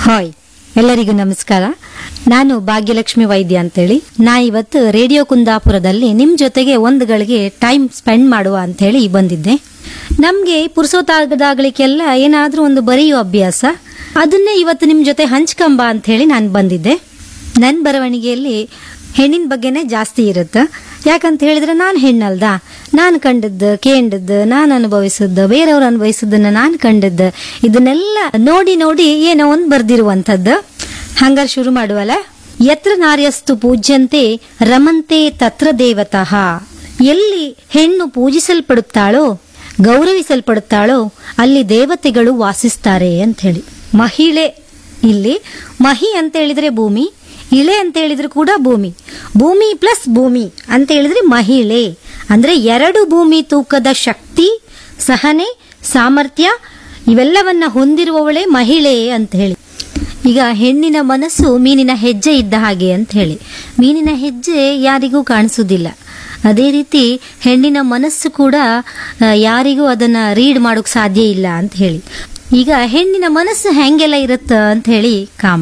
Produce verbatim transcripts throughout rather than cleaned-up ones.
Hi, ಎಲ್ಲರಿಗೂ ನಮಸ್ಕಾರ. ನಾನು ಭಾಗ್ಯಲಕ್ಷ್ಮಿ ವೈದ್ಯ ಅಂತೇಳಿ. ನಾ ಇವತ್ತು ರೇಡಿಯೋ ಕುಂದಾಪುರದಲ್ಲಿ ನಿಮ್ ಜೊತೆಗೆ ಒಂದು ಗಳಿಗೆ ಟೈಮ್ ಸ್ಪೆಂಡ್ ಮಾಡುವ ಅಂತೇಳಿ ಬಂದಿದ್ದೆ. ನಮ್ಗೆ ಪುರುಸೋತಾಗದಾಗಲಿಕ್ಕೆಲ್ಲ ಏನಾದ್ರೂ ಒಂದು ಬರೆಯುವ ಅಭ್ಯಾಸ, ಅದನ್ನೇ ಇವತ್ತು ನಿಮ್ ಜೊತೆ ಹಂಚ್ಕಂಬ ಅಂತ ಹೇಳಿ ನಾನು ಬಂದಿದ್ದೆ. ನನ್ನ ಬರವಣಿಗೆಯಲ್ಲಿ ಹೆಣ್ಣಿನ ಬಗ್ಗೆನೇ ಜಾಸ್ತಿ ಇರುತ್ತೆ. ಯಾಕಂತ ಹೇಳಿದ್ರೆ ನಾನು ಹೆಣ್ಣಲ್ದ, ನಾನು ಕಂಡದ್ದು ಕೇಂಡದ್ದು, ನಾನು ಅನುಭವಿಸಿದ್ದು, ಬೇರೆಯವ್ರು ಅನುಭವಿಸಿದ್ದನ್ನ ನಾನು ಕಂಡದ್ದು, ಇದನ್ನೆಲ್ಲ ನೋಡಿ ನೋಡಿ ಏನೋ ಒಂದು ಬರ್ದಿರುವಂತದ್ದು. ಹಂಗಾರೆ ಶುರು ಮಾಡುವಲ್ಲ. ಯತ್ರ ನಾರ್ಯಸ್ತು ಪೂಜ್ಯಂತೆ ರಮಂತೆ ತತ್ರ ದೇವತಃ. ಎಲ್ಲಿ ಹೆಣ್ಣು ಪೂಜಿಸಲ್ಪಡುತ್ತಾಳೋ, ಗೌರವಿಸಲ್ಪಡುತ್ತಾಳೋ, ಅಲ್ಲಿ ದೇವತೆಗಳು ವಾಸಿಸ್ತಾರೆ ಅಂತ ಹೇಳಿ. ಮಹಿಳೆ, ಇಲ್ಲಿ ಮಹಿ ಅಂತ ಹೇಳಿದ್ರೆ ಭೂಮಿ, ಇಳೆ ಅಂತ ಹೇಳಿದ್ರೆ ಕೂಡ ಭೂಮಿ, ಭೂಮಿ ಪ್ಲಸ್ ಭೂಮಿ ಅಂತ ಹೇಳಿದ್ರೆ ಮಹಿಳೆ. ಅಂದ್ರೆ ಎರಡು ಭೂಮಿ ತೂಕದ ಶಕ್ತಿ, ಸಹನೆ, ಸಾಮರ್ಥ್ಯ ಇವೆಲ್ಲವನ್ನ ಹೊಂದಿರುವವಳೇ ಮಹಿಳೆ ಅಂತ ಹೇಳಿ. ಈಗ ಹೆಣ್ಣಿನ ಮನಸ್ಸು ಮೀನಿನ ಹೆಜ್ಜೆ ಇದ್ದ ಹಾಗೆ ಅಂತ ಹೇಳಿ. ಮೀನಿನ ಹೆಜ್ಜೆ ಯಾರಿಗೂ ಕಾಣಿಸುವುದಿಲ್ಲ, ಅದೇ ರೀತಿ ಹೆಣ್ಣಿನ ಮನಸ್ಸು ಕೂಡ ಯಾರಿಗೂ ಅದನ್ನ ರೀಡ್ ಮಾಡೋಕ್ ಸಾಧ್ಯ ಇಲ್ಲ ಅಂತ ಹೇಳಿ. ಈಗ ಹೆಣ್ಣಿನ ಮನಸ್ಸು ಹೆಂಗೆಲ್ಲ ಇರುತ್ತ ಅಂತ ಹೇಳಿ ಕಾಂಬ.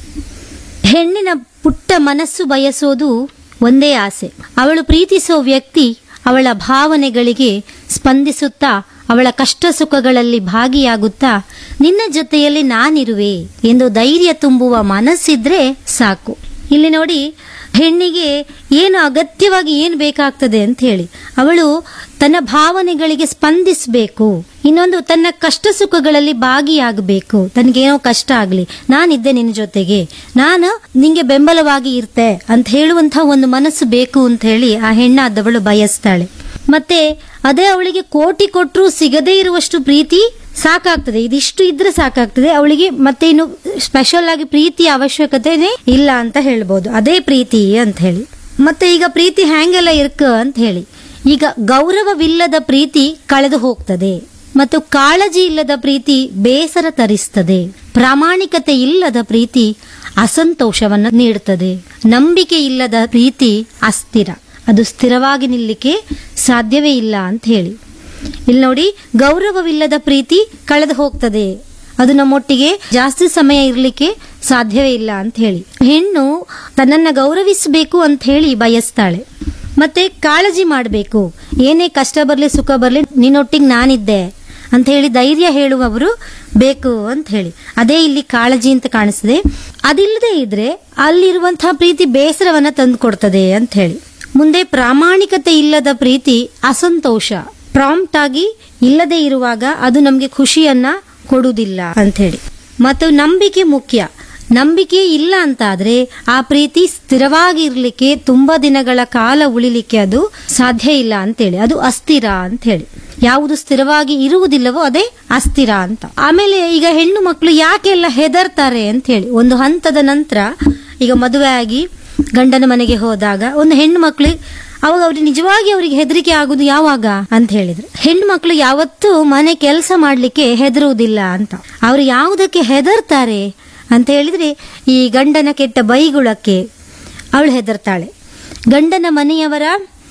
ಹೆಣ್ಣಿನ ಪುಟ್ಟ ಮನಸ್ಸು ಬಯಸೋದು ಒಂದೇ ಆಸೆ. ಅವಳು ಪ್ರೀತಿಸೋ ವ್ಯಕ್ತಿ ಅವಳ ಭಾವನೆಗಳಿಗೆ ಸ್ಪಂದಿಸುತ್ತಾ, ಅವಳ ಕಷ್ಟ ಸುಖಗಳಲ್ಲಿ ಭಾಗಿಯಾಗುತ್ತಾ, ನಿನ್ನ ಜೊತೆಯಲ್ಲಿ ನಾನಿರುವೆ ಎಂದು ಧೈರ್ಯ ತುಂಬುವ ಮನಸ್ಸಿದ್ರೆ ಸಾಕು. ಇಲ್ಲಿ ನೋಡಿ, ಹೆಣ್ಣಿಗೆ ಏನು ಅಗತ್ಯವಾಗಿ ಏನು ಬೇಕಾಗ್ತದೆ ಅಂತ ಹೇಳಿ, ಅವಳು ತನ್ನ ಭಾವನೆಗಳಿಗೆ ಸ್ಪಂದಿಸಬೇಕು. ಇನ್ನೊಂದು, ತನ್ನ ಕಷ್ಟ ಸುಖಗಳಲ್ಲಿ ಭಾಗಿಯಾಗಬೇಕು. ತನಗೇನೋ ಕಷ್ಟ ಆಗ್ಲಿ, ನಾನಿದ್ದೆ ನಿನ್ನ ಜೊತೆಗೆ, ನಾನು ನಿಂಗೆ ಬೆಂಬಲವಾಗಿ ಇರ್ತೆ ಅಂತ ಹೇಳುವಂತಹ ಒಂದು ಮನಸ್ಸು ಬೇಕು ಅಂತ ಹೇಳಿ ಆ ಹೆಣ್ಣಾದವಳು ಬಯಸ್ತಾಳೆ. ಮತ್ತೆ ಅದೇ ಅವಳಿಗೆ ಕೋಟಿ ಕೊಟ್ಟರು ಸಿಗದೇ ಇರುವಷ್ಟು ಪ್ರೀತಿ ಸಾಕಾಗ್ತದೆ. ಇದಿಷ್ಟು ಇದ್ರೆ ಸಾಕಾಗ್ತದೆ ಅವಳಿಗೆ. ಮತ್ತೆ ಇನ್ನು ಸ್ಪೆಷಲ್ ಆಗಿ ಪ್ರೀತಿಯ ಅವಶ್ಯಕತೆನೇ ಇಲ್ಲ ಅಂತ ಹೇಳ್ಬೋದು. ಅದೇ ಪ್ರೀತಿ ಅಂತ ಹೇಳಿ. ಮತ್ತೆ ಈಗ ಪ್ರೀತಿ ಹ್ಯಾಂಗೆಲ್ಲ ಇರ್ಕ ಅಂತ ಹೇಳಿ, ಈಗ ಗೌರವವಿಲ್ಲದ ಪ್ರೀತಿ ಕಳೆದು ಹೋಗ್ತದೆ, ಮತ್ತು ಕಾಳಜಿ ಇಲ್ಲದ ಪ್ರೀತಿ ಬೇಸರ ತರಿಸ್ತದೆ, ಪ್ರಾಮಾಣಿಕತೆ ಇಲ್ಲದ ಪ್ರೀತಿ ಅಸಂತೋಷವನ್ನು ನೀಡುತ್ತದೆ, ನಂಬಿಕೆ ಇಲ್ಲದ ಪ್ರೀತಿ ಅಸ್ಥಿರ, ಅದು ಸ್ಥಿರವಾಗಿ ನಿಲ್ಲಿಕ್ಕೆ ಸಾಧ್ಯವೇ ಇಲ್ಲ ಅಂತ ಹೇಳಿ. ಇಲ್ಲಿ ನೋಡಿ, ಗೌರವವಿಲ್ಲದ ಪ್ರೀತಿ ಕಳೆದು ಹೋಗ್ತದೆ, ಅದು ನಮ್ಮೊಟ್ಟಿಗೆ ಜಾಸ್ತಿ ಸಮಯ ಇರ್ಲಿಕ್ಕೆ ಸಾಧ್ಯವೇ ಇಲ್ಲ ಅಂತ ಹೇಳಿ. ಹೆಣ್ಣು ತನ್ನನ್ನ ಗೌರವಿಸಬೇಕು ಅಂತ ಹೇಳಿ ಬಯಸ್ತಾಳೆ. ಮತ್ತೆ ಕಾಳಜಿ ಮಾಡಬೇಕು, ಏನೇ ಕಷ್ಟ ಬರ್ಲಿ ಸುಖ ಬರ್ಲಿ ನಿನ್ನೊಟ್ಟಿಗೆ ನಾನಿದ್ದೆ ಅಂತ ಹೇಳಿ ಧೈರ್ಯ ಹೇಳುವವರು ಬೇಕು ಅಂತ ಹೇಳಿ. ಅದೇ ಇಲ್ಲಿ ಕಾಳಜಿ ಅಂತ ಕಾಣಿಸ್ತದೆ. ಅದಿಲ್ಲದೆ ಇದ್ರೆ ಅಲ್ಲಿರುವಂತಹ ಪ್ರೀತಿ ಬೇಸರವನ್ನ ತಂದು ಕೊಡ್ತದೆ ಅಂತ ಹೇಳಿ. ಮುಂದೆ ಪ್ರಾಮಾಣಿಕತೆ ಇಲ್ಲದ ಪ್ರೀತಿ ಅಸಂತೋಷ, ಪ್ರಾಂಪ್ಟ್ ಆಗಿ ಇಲ್ಲದೆ ಇರುವಾಗ ಅದು ನಮ್ಗೆ ಖುಷಿಯನ್ನ ಕೊಡುವುದಿಲ್ಲ ಅಂತ ಹೇಳಿ. ಮತ್ತು ನಂಬಿಕೆ ಮುಖ್ಯ. ನಂಬಿಕೆ ಇಲ್ಲ ಅಂತ ಆದ್ರೆ ಆ ಪ್ರೀತಿ ಸ್ಥಿರವಾಗಿ ಇರ್ಲಿಕ್ಕೆ, ತುಂಬಾ ದಿನಗಳ ಕಾಲ ಉಳಿಲಿಕ್ಕೆ ಅದು ಸಾಧ್ಯ ಇಲ್ಲ ಅಂತೇಳಿ. ಅದು ಅಸ್ಥಿರ ಅಂತ ಹೇಳಿ. ಯಾವುದು ಸ್ಥಿರವಾಗಿ ಇರುವುದಿಲ್ಲವೋ ಅದೇ ಅಸ್ಥಿರ ಅಂತ. ಆಮೇಲೆ ಈಗ ಹೆಣ್ಣು ಮಕ್ಕಳು ಯಾಕೆಲ್ಲ ಹೆದರ್ತಾರೆ ಅಂತ ಹೇಳಿ, ಒಂದು ಹಂತದ ನಂತರ ಈಗ ಮದುವೆ ಆಗಿ ಗಂಡನ ಮನೆಗೆ ಹೋದಾಗ ಒಂದು ಹೆಣ್ಣು ಮಕ್ಕಳು, ಅವಾಗ ಅವ್ರಿಗೆ ನಿಜವಾಗಿ ಅವ್ರಿಗೆ ಹೆದರಿಕೆ ಆಗುದು ಯಾವಾಗ ಅಂತ ಹೇಳಿದ್ರೆ, ಹೆಣ್ಣು ಮಕ್ಕಳು ಯಾವತ್ತೂ ಮನೆ ಕೆಲಸ ಮಾಡ್ಲಿಕ್ಕೆ ಹೆದರುವುದಿಲ್ಲ ಅಂತ. ಅವ್ರು ಯಾವುದಕ್ಕೆ ಹೆದರ್ತಾರೆ ಅಂತ ಹೇಳಿದ್ರೆ, ಈ ಗಂಡನ ಕೆಟ್ಟ ಬೈಗುಳಕ್ಕೆ ಅವಳು ಹೆದರ್ತಾಳೆ, ಗಂಡನ ಮನೆಯವರ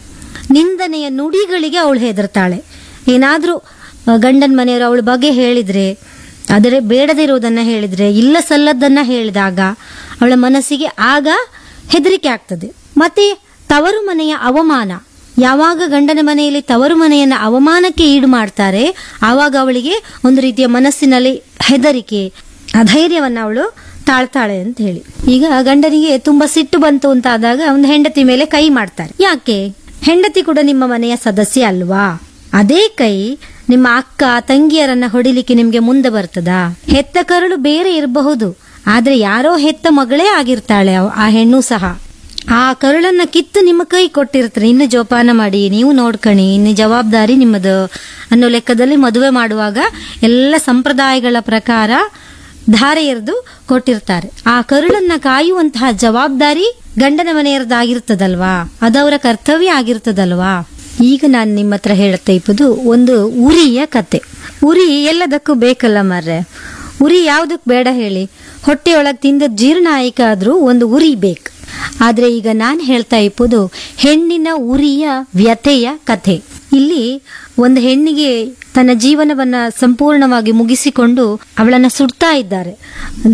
ನಿಂದನೆಯ ನುಡಿಗಳಿಗೆ ಅವಳು ಹೆದರ್ತಾಳೆ. ಏನಾದ್ರೂ ಗಂಡನ ಮನೆಯವರು ಅವಳ ಬಗ್ಗೆ ಹೇಳಿದ್ರೆ, ಆದರೆ ಬೇಡದಿರೋದನ್ನ ಹೇಳಿದ್ರೆ, ಇಲ್ಲ ಸಲ್ಲದನ್ನ ಹೇಳಿದಾಗ ಅವಳ ಮನಸ್ಸಿಗೆ ಆಗ ಹೆದರಿಕೆ ಆಗ್ತದೆ. ಮತ್ತೆ ತವರು ಮನೆಯ ಅವಮಾನ, ಯಾವಾಗ ಗಂಡನ ಮನೆಯಲ್ಲಿ ತವರು ಮನೆಯನ್ನ ಅವಮಾನಕ್ಕೆ ಈಡು ಮಾಡ್ತಾರೆ ಆವಾಗ ಅವಳಿಗೆ ಒಂದು ರೀತಿಯ ಮನಸ್ಸಿನಲ್ಲಿ ಹೆದರಿಕೆ, ಅಧೈರ್ಯವನ್ನ ಅವಳು ತಾಳ್ತಾಳೆ ಅಂತ ಹೇಳಿ. ಈಗ ಗಂಡನಿಗೆ ತುಂಬಾ ಸಿಟ್ಟು ಬಂತು ಅಂತ ಆದಾಗ ಒಂದು ಹೆಂಡತಿ ಮೇಲೆ ಕೈ ಮಾಡ್ತಾರೆ. ಯಾಕೆ? ಹೆಂಡತಿ ಕೂಡ ನಿಮ್ಮ ಮನೆಯ ಸದಸ್ಯ ಅಲ್ವಾ? ಅದೇ ಕೈ ನಿಮ್ಮ ಅಕ್ಕ ತಂಗಿಯರನ್ನ ಹೊಡಿಲಿಕ್ಕೆ ನಿಮ್ಗೆ ಮುಂದೆ ಬರ್ತದಾ? ಹೆತ್ತ ಕರುಳು ಬೇರೆ ಇರಬಹುದು, ಆದ್ರೆ ಯಾರೋ ಹೆತ್ತ ಮಗಳೇ ಆಗಿರ್ತಾಳೆ ಆ ಹೆಣ್ಣು ಸಹ. ಆ ಕರುಳನ್ನ ಕಿತ್ತು ನಿಮ್ಮ ಕೈ ಕೊಟ್ಟಿರ್ತಾರೆ, ಇನ್ನು ಜೋಪಾನ ಮಾಡಿ, ನೀವು ನೋಡ್ಕಣಿ, ಇನ್ನು ಜವಾಬ್ದಾರಿ ನಿಮ್ಮದು ಅನ್ನೋ ಲೆಕ್ಕದಲ್ಲಿ ಮದುವೆ ಮಾಡುವಾಗ ಎಲ್ಲ ಸಂಪ್ರದಾಯಗಳ ಪ್ರಕಾರ ಧಾರೆ ಎರೆದು ಕೊಟ್ಟಿರ್ತಾರೆ. ಆ ಕರುಳನ್ನ ಕಾಯುವಂತಹ ಜವಾಬ್ದಾರಿ ಗಂಡನ ಮನೆಯರದಾಗಿರ್ತದಲ್ವಾ, ಅದವರ ಕರ್ತವ್ಯ ಆಗಿರ್ತದಲ್ವಾ. ಈಗ ನಾನು ನಿಮ್ಮ ಹತ್ರ ಹೇಳ್ತಾ ಇಪ್ಪದು ಒಂದು ಉರಿಯ ಕತೆ. ಉರಿ ಎಲ್ಲದಕ್ಕೂ ಬೇಕಲ್ಲ ಮರ್ರೆ. ಉರಿ ಯಾವುದಕ್ಕೆ ಬೇಡ ಹೇಳಿ? ಹೊಟ್ಟೆಯೊಳಗೆ ತಿಂದ ಜೀರ್ಣ ಆಯ್ಕಾದ್ರೂ ಒಂದು ಉರಿ ಬೇಕು. ಆದ್ರೆ ಈಗ ನಾನು ಹೇಳ್ತಾ ಇಪ್ಪದು ಹೆಣ್ಣಿನ ಉರಿಯ ವ್ಯಥೆಯ ಕಥೆ. ಇಲ್ಲಿ ಒಂದು ಹೆಣ್ಣಿಗೆ ತನ್ನ ಜೀವನವನ್ನ ಸಂಪೂರ್ಣವಾಗಿ ಮುಗಿಸಿಕೊಂಡು ಅವಳನ್ನ ಸುಡ್ತಾ ಇದ್ದಾರೆ.